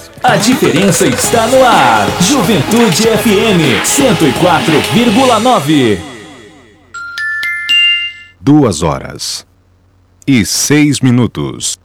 A diferença está no ar. Juventude FM 104,9. 2 horas e 6 minutos.